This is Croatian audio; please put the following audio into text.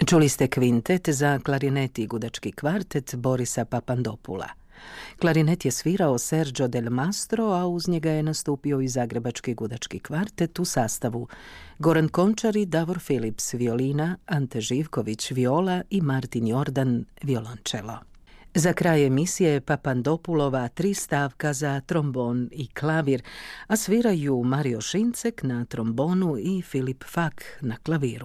Čuli ste kvintet za klarinet i gudački kvartet Borisa Papandopula. Klarinet je svirao Sergio Del Mastro, a uz njega je nastupio i zagrebački gudački kvartet u sastavu Goran Končar i Davor Philips violina, Ante Živković viola i Martin Jordan violončelo. Za kraj emisije Papandopulova 3 stavka za trombon i klavir, a sviraju Mario Šincek na trombonu i Filip Fak na klaviru.